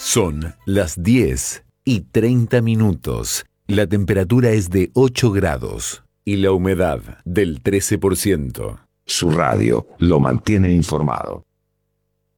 Son las 10:30. La temperatura es de 8 grados y la humedad del 13%. Su radio lo mantiene informado.